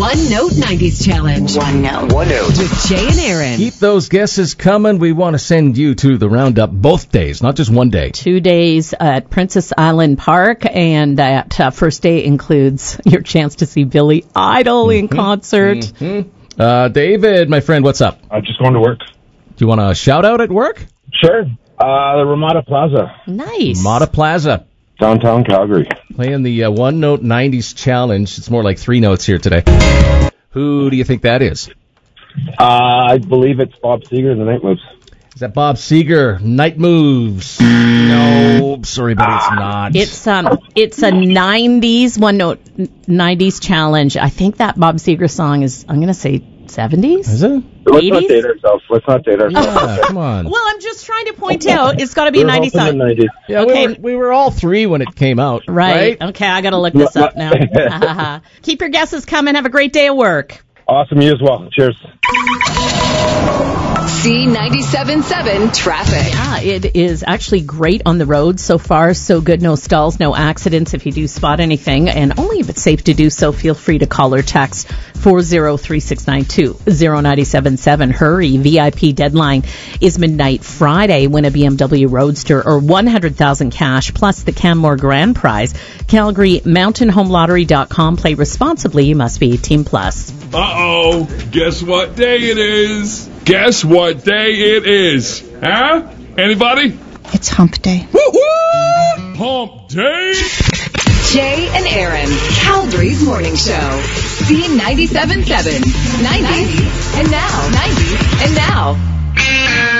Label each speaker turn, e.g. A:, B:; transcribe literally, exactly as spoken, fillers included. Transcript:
A: One Note nineties Challenge.
B: One Note.
C: One Note.
A: With Jay and Aaron.
D: Keep those guesses coming. We want to send you to the Roundup both days, not just one day.
E: Two days at Princess Island Park, and that uh, first day includes your chance to see Billy Idol in
D: Mm-hmm.
E: concert.
D: Mm-hmm. Uh, David, my friend, what's up?
F: I'm just going to work.
D: Do you want a shout out at work?
F: Sure. Uh, the Ramada Plaza.
E: Nice.
D: Ramada Plaza.
F: Downtown Calgary.
D: Playing the uh, One Note nineties Challenge. It's more like three notes here today. Who do you think that is?
F: Uh, I believe it's Bob Seger and the Night Moves.
D: Is that Bob Seger? Night Moves. No, sorry, but it's not.
E: It's um, it's a nineties One Note nineties Challenge. I think that Bob Seger song is, I'm going to say seventies.
D: Is it?
F: Let's
E: eighties?
F: not date ourselves. Let's not date ourselves.
D: Yeah, come on.
E: Well, I'm just trying to point out it's got to be a
F: We're
E: nineties
F: hoping
E: song.
F: the nineties.
D: Yeah,
E: Okay.
D: we, were, we were all three when it came out,
E: Right.
D: right?
E: Okay, I got to look this up now. Keep your guesses coming. Have a great day at work.
F: Awesome. You as well. Cheers.
A: C ninety-seven point seven traffic.
E: Yeah, it is actually great on the road so far. So good. No stalls, no accidents if you do spot anything. And only if it's safe to do so, feel free to call or text four oh three six nine two oh nine seven seven. Hurry. V I P deadline is midnight Friday. Win a B M W Roadster or one hundred thousand cash plus the Canmore Grand Prize. Calgary Mountain Home Lottery dot com. Play responsibly. You must be eighteen plus.
G: Uh-oh. Guess what day it is? Guess what day it is? Huh? Anybody?
B: It's hump day.
G: Woo-woo! Hump day!
A: Jay and Aaron. Calgary's morning show. C ninety-seven point seven. nineties. And now. nineties. And now.